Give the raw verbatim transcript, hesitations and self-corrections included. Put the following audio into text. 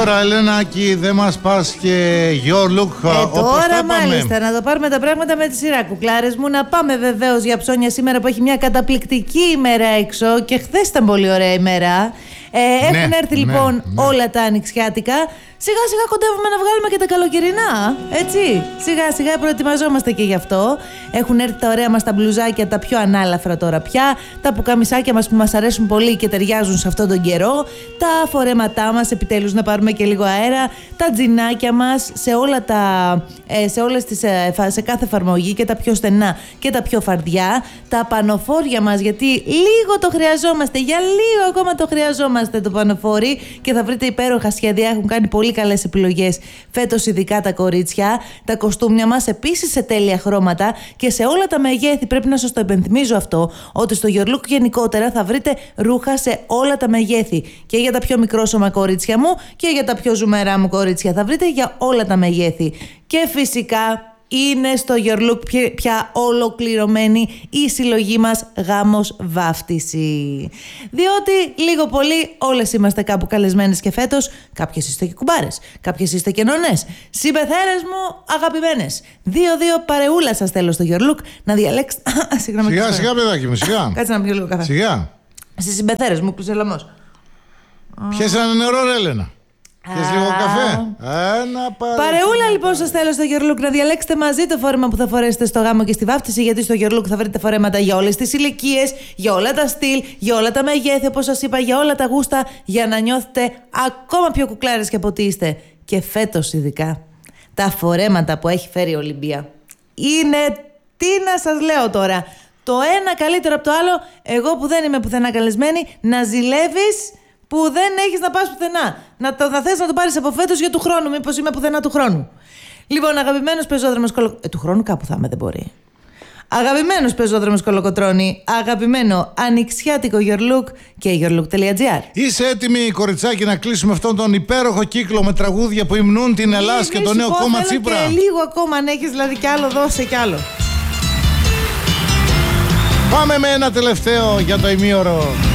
τώρα, Ελένακη, δεν μας πας και your look. Ε, τώρα μάλιστα, να το πάρουμε τα πράγματα με τη σειρά, κουκλάρες μου. Να πάμε βεβαίως για ψώνια σήμερα που έχει μια καταπληκτική ημέρα έξω και χθες ήταν πολύ ωραία ημέρα. Ε, ναι, έχουν έρθει ναι, λοιπόν ναι. όλα τα ανοιξιάτικα. Σιγά σιγά κοντεύουμε να βγάλουμε και τα καλοκαιρινά. Έτσι. Σιγά σιγά προετοιμαζόμαστε και γι' αυτό. Έχουν έρθει τα ωραία μας τα μπλουζάκια, τα πιο ανάλαφρα τώρα πια. Τα πουκαμισάκια μας που μας αρέσουν πολύ και ταιριάζουν σε αυτόν τον καιρό. Τα φορέματά μας, επιτέλους να πάρουμε και λίγο αέρα. Τα τζινάκια μας σε όλα τα. Ε, σε, όλες τις, ε, σε κάθε εφαρμογή και τα πιο στενά και τα πιο φαρδιά. Τα πανοφόρια μας, γιατί λίγο το χρειαζόμαστε. Για λίγο ακόμα το χρειαζόμαστε το πανοφόρι και θα βρείτε υπέροχα σχέδια. Έχουν κάνει πολύ καλές επιλογές φέτος, ειδικά τα κορίτσια. Τα κοστούμια μας επίσης σε τέλεια χρώματα και σε όλα τα μεγέθη. Πρέπει να σας το υπενθυμίζω αυτό, ότι στο Your Look γενικότερα θα βρείτε ρούχα σε όλα τα μεγέθη. Και για τα πιο μικρόσωμα κορίτσια μου και για τα πιο ζουμερά μου κορίτσια. Θα βρείτε για όλα τα μεγέθη. Και φυσικά είναι στο Your Look πια ολοκληρωμένη η συλλογή μας γάμος βάφτιση. Διότι λίγο πολύ όλες είμαστε κάπου καλεσμένες και φέτος. Κάποιες είστε και κουμπάρες, κάποιες είστε και νονές. Συμπεθέρες μου αγαπημένες. Δύο-δύο παρεούλα σας θέλω στο Your Look να διαλέξετε. Σιγά σιγά παιδάκι μου, σιγά. Κάτσε να πιω λίγο καφέ. Σιγά. Στις συμπεθέρες μου, Κρουσελαμός. Πιες ένα νερό, ρε Έλενα. Πιες λίγο καφέ. Ένα παρε... Παρεούλα λοιπόν σας θέλω στο Your Look να διαλέξετε μαζί το φόρεμα που θα φορέσετε στο γάμο και στη βάφτιση, γιατί στο Your Look θα βρείτε φορέματα για όλες τις ηλικίες, για όλα τα στυλ, για όλα τα μεγέθη, όπως σας είπα, για όλα τα γούστα, για να νιώθετε ακόμα πιο κουκλάρες και από ό,τι είστε. Και φέτος ειδικά τα φορέματα που έχει φέρει η Ολυμπία είναι, τι να σας λέω τώρα, το ένα καλύτερο από το άλλο. Εγώ που δεν είμαι πουθενά καλεσμένη, να ζηλεύεις που δεν έχεις να πας πουθενά. Να, το, να θες να το πάρεις από φέτος για του χρόνου, μήπως είμαι πουθενά του χρόνου. Λοιπόν, αγαπημένος πεζόδρομος κολο... Ε, του χρόνου κάπου θα είμαι, δεν μπορεί. Αγαπημένος πεζόδρομος Κολοκοτρώνη, αγαπημένο ανοιξιάτικο Your Look και yourlook.gr. Είσαι έτοιμη, κοριτσάκι, να κλείσουμε αυτόν τον υπέροχο κύκλο με τραγούδια που υμνούν την Ελλάδα και το νέο πω, κόμμα Τσίπρα? Και λίγο ακόμα, αν έχεις δηλαδή κι άλλο, δώσε κι άλλο. Πάμε με ένα τελευταίο για το ημίωρο.